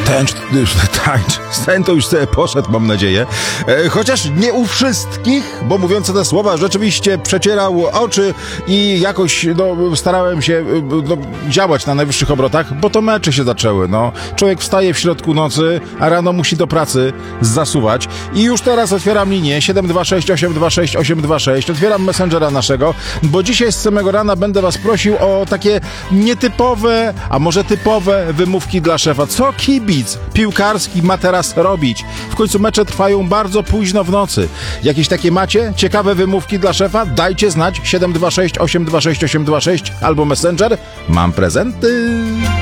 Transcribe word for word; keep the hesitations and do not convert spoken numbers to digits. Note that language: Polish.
Ten, tańcz, ten to już sobie poszedł, mam nadzieję. E, chociaż nie u wszystkich, bo mówiąc te słowa, rzeczywiście przecierał oczy i jakoś no, starałem się no, działać na najwyższych obrotach, bo to mecze się zaczęły. No. Człowiek wstaje w środku nocy, a rano musi do pracy zasuwać. I już teraz otwieram linię siedem dwa sześć osiem dwa sześć osiem dwa sześć. Otwieram Messengera naszego, bo dzisiaj z samego rana będę was prosił o takie nietypowe, a może typowe wymówki dla szefa. Co kibic piłkarski ma teraz robić? W końcu mecze trwają bardzo późno w nocy. Jakieś takie macie ciekawe wymówki dla szefa? Dajcie znać siedem dwa sześć osiem dwa sześć osiem dwa sześć albo Messenger. Mam prezenty.